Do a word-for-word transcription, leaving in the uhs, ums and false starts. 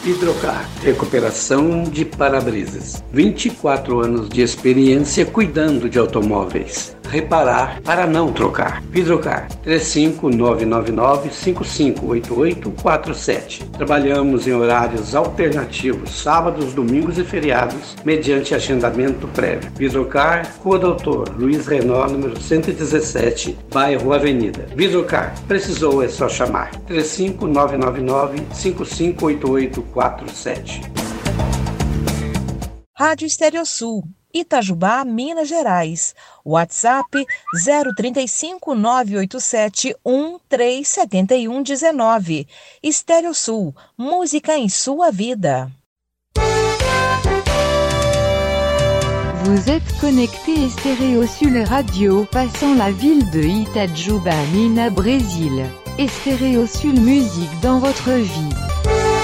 Hidrocar, recuperação de para-brisas. vinte e quatro anos de experiência cuidando de automóveis. Reparar para não trocar. Hidrocar, três cinco nove nove nove, cinco cinco oito oito quatro sete. Trabalhamos em horários alternativos, sábados, domingos e feriados, mediante agendamento prévio. Hidrocar, Rua Doutor Luiz Renault, número cento e dezessete, bairro Avenida. Hidrocar, precisou é só chamar. três cinco nove nove nove, cinco cinco oito oito quatro sete. Rádio Estereosul, Itajubá, Minas Gerais. WhatsApp zero trinta e cinco nove oito sete um três sete um um nove. Estereosul, música em sua vida. Vous êtes connecté Estereosul Radio, passant la ville de Itajuba, Minas, Brésil. Estereosul musique dans votre vie.